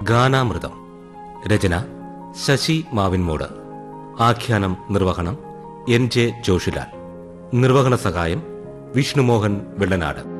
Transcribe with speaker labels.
Speaker 1: ഗാനാമൃതം. രചന ശശി മാവിൻമൂട്. ആഖ്യാനം നിർവഹണം NJ ജോഷിലാൽ. നിർവഹണ സഹായം വിഷ്ണുമോഹൻ വെള്ളനാട്.